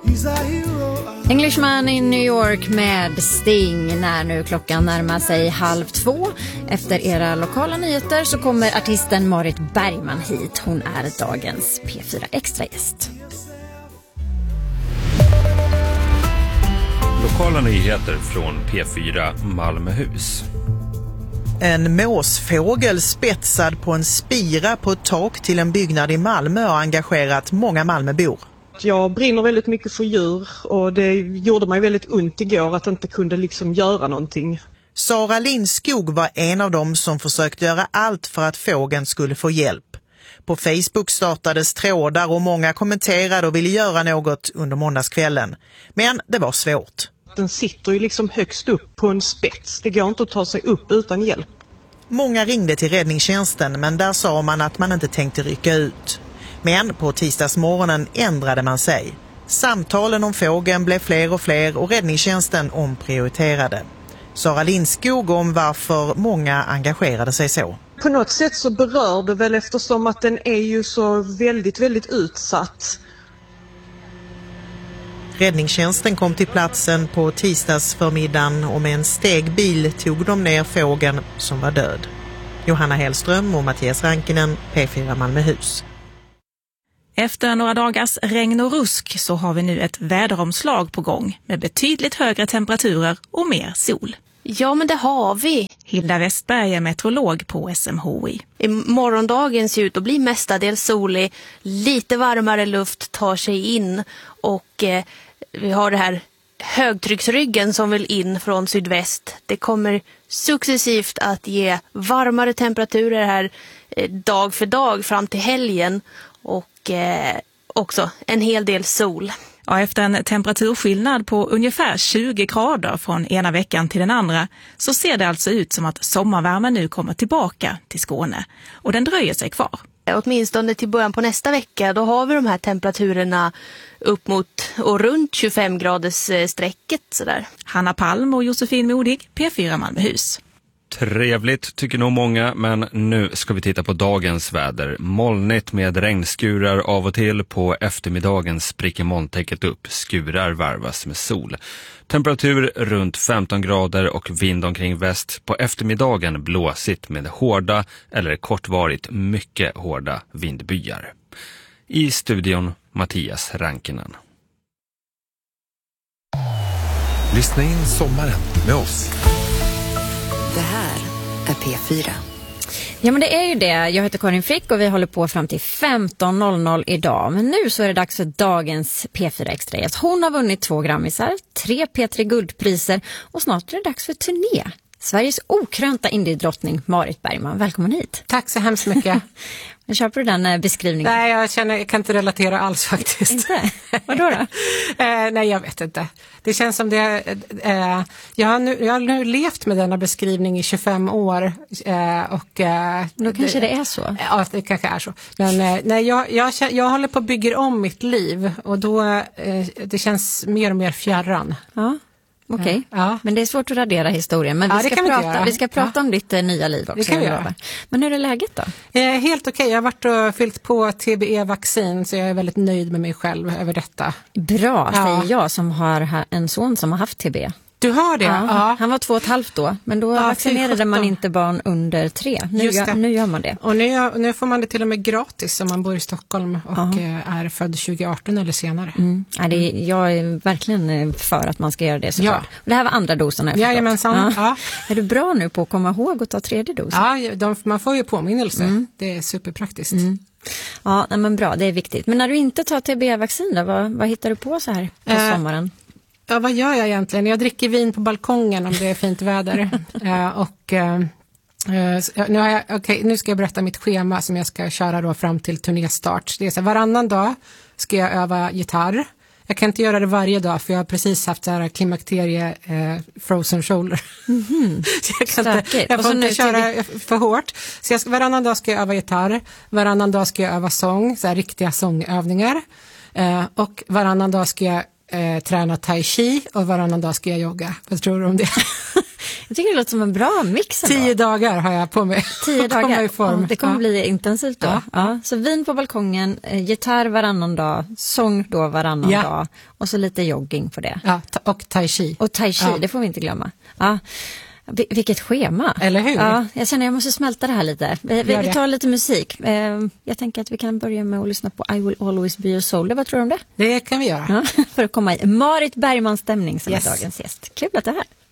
Englishman in New York med Sting. När nu klockan närmar sig 1:30. Efter era lokala nyheter så kommer artisten Marit Bergman hit. Hon är dagens P4 Extra-gäst. Lokala nyheter från P4 Malmöhus. En måsfågel spetsad på en spira på ett tak till en byggnad i Malmö har engagerat många Malmöbor. Jag brinner väldigt mycket för djur och det gjorde mig väldigt ont igår att inte kunde göra någonting. Sara Lindskog var en av dem som försökte göra allt för att fågeln skulle få hjälp. På Facebook startades trådar och många kommenterade och ville göra något under måndagskvällen. Men det var svårt. Den sitter ju högst upp på en spets. Det går inte att ta sig upp utan hjälp. Många ringde till räddningstjänsten men där sa man att man inte tänkte rycka ut. Men på tisdagsmorgonen ändrade man sig. Samtalen om fågeln blev fler och fler och räddningstjänsten omprioriterade. Sara Lindskog om varför många engagerade sig så. På något sätt så berör det väl eftersom att den är ju så väldigt, väldigt utsatt. Räddningstjänsten kom till platsen på tisdagsförmiddagen och med en stegbil tog de ner fågeln som var död. Johanna Hellström och Mattias Rankinen, P4 Malmöhus. Efter några dagars regn och rusk så har vi nu ett väderomslag på gång med betydligt högre temperaturer och mer sol. Ja, men det har vi. Hilda Westberg är meteorolog på SMHI. Morgondagen ser ut att bli mestadels solig. Lite varmare luft tar sig in och vi har det här högtrycksryggen som vill in från sydväst. Det kommer successivt att ge varmare temperaturer här dag för dag fram till helgen och också en hel del sol. Ja, efter en temperaturskillnad på ungefär 20 grader från ena veckan till den andra så ser det alltså ut som att sommarvärmen nu kommer tillbaka till Skåne. Och den dröjer sig kvar. Åtminstone till början på nästa vecka, då har vi de här temperaturerna upp mot och runt 25 graders strecket sådär. Hanna Palm och Josefin Modig, P4 Malmöhus. Trevligt tycker nog många, men nu ska vi titta på dagens väder. Molnigt med regnskurar av och till. På eftermiddagen spricker molntäcket upp, skurar varvas med sol. Temperatur runt 15 grader och vind omkring väst. På eftermiddagen blåsigt med hårda eller kortvarigt mycket hårda vindbyar. I studion Mattias Rankinen. Lyssna in sommaren med oss. Det här är P4. Ja, men det är ju det. Jag heter Karin Frick och vi håller på fram till 15.00 idag. Men nu så är det dags för dagens P4 Extra-gäst. Hon har vunnit 2 Grammisar, 3 P3 Guldpriser och snart är det dags för turné. Sveriges okrönta indiedrottning Marit Bergman. Välkommen hit. Tack så hemskt mycket. Men köper du den beskrivningen? Nej, jag kan inte relatera alls faktiskt. Inte? Vadå då? Nej, jag vet inte. Det känns som det... jag har nu levt med denna beskrivning i 25 år. Då kanske det är så. Ja, det kanske är så. Men nej, jag håller på att bygga om mitt liv. Och då det känns mer och mer fjärran. Ja. Okej, men det är svårt att radera historien. Men vi ska prata om ditt nya liv också. Det kan vi göra. Men hur är läget då? Helt okej. Jag har varit och fyllt på TBE-vaccin så jag är väldigt nöjd med mig själv över detta. Bra, säger jag som har en son som har haft TBE. Du har det? Ja. Han var 2,5 då, men då vaccinerade man inte barn under 3. Nu gör man det. Och nu får man det till och med gratis om man bor i Stockholm och är född 2018 eller senare. Jag är verkligen för att man ska göra det såklart. Ja. Det här var andra dosen. Jajamensan. Ja. Är du bra nu på att komma ihåg att ta 3:e dosen? Ja, man får ju påminnelse. Det är superpraktiskt. Ja, men bra, det är viktigt. Men när du inte tar TB-vaccin då, vad hittar du på så här på sommaren? Ja, vad gör jag egentligen? Jag dricker vin på balkongen om det är fint väder. Nu ska jag berätta mitt schema som jag ska köra då fram till turnéstart. Det är så här, varannan dag ska jag öva gitarr. Jag kan inte göra det varje dag för jag har precis haft så här klimakterie frozen shoulder. Jag får inte köra för hårt. Så varannan dag ska jag öva gitarr. Varannan dag ska jag öva sång, så här riktiga sångövningar. Och varannan dag ska jag träna tai chi och varannan dag ska jag jogga. Vad tror du om det? Jag tycker det låter som en bra mix. 10 dagar har jag på mig. 10 dagar, i form. Ja, det kommer bli intensivt då. Ja. Så vin på balkongen, gitarr varannan dag, sång då varannan dag och så lite jogging på det. Ja, och tai chi. Och tai chi, det får vi inte glömma. Ja. Vilket schema. Eller hur? Ja, jag känner jag måste smälta det här lite. Vi tar lite musik. Jag tänker att vi kan börja med att lyssna på I Will Always Be Your Soul. Vad tror du om det? Det kan vi göra. Ja, för att komma i Marit Bergmans stämning som är dagens gäst. Kul att du är här.